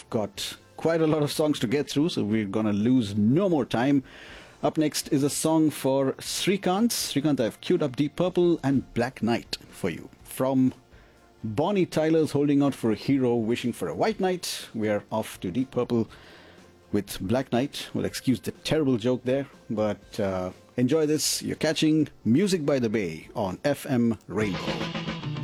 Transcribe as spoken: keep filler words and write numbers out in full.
got quite a lot of songs to get through, so we're gonna lose no more time. Up next is a song for Srikanth. Srikanth, I've queued up Deep Purple and Black Knight for you. From Bonnie Tyler's Holding Out for a Hero, Wishing for a White Knight, we're off to Deep Purple with Black Knight. Well, excuse the terrible joke there, but uh, enjoy this. You're catching Music by the Bay on F M Rainbow.